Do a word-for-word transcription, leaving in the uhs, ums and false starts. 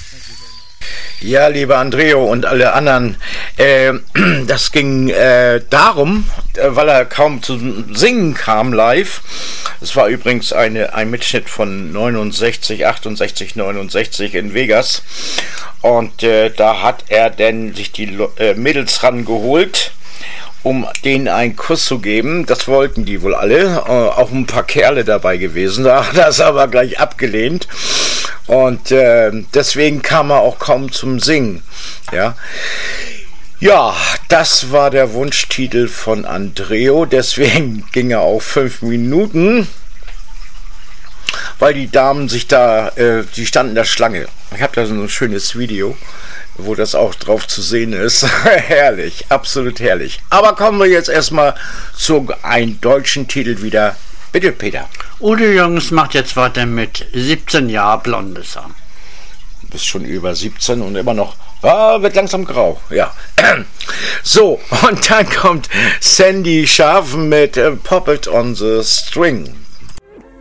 Ja, lieber Andreo und alle anderen, äh, das ging äh, darum, äh, weil er kaum zum Singen kam live. Es war übrigens eine, ein Mitschnitt von neunundsechzig, achtundsechzig, neunundsechzig in Vegas. Und äh, da hat er denn sich die äh, Mädels rangeholt, um denen einen Kuss zu geben. Das wollten die wohl alle, äh, auch ein paar Kerle dabei gewesen. Da hat er es aber gleich abgelehnt. Und äh, deswegen kam er auch kaum zum Singen. Ja. Ja, das war der Wunschtitel von Andreo. Deswegen ging er auch fünf Minuten, weil die Damen sich da, äh, die standen in der Schlange. Ich habe da so ein schönes Video, wo das auch drauf zu sehen ist. Herrlich, absolut herrlich. Aber kommen wir jetzt erstmal zu einem deutschen Titel wieder. Bitte, Peter. Udo Jürgens macht jetzt weiter mit siebzehn Jahre blondes Haar. Du bist schon über siebzehn und immer noch, ah, wird langsam grau. Ja. So, und dann kommt Sandy Scharf mit uh, Puppet on the String.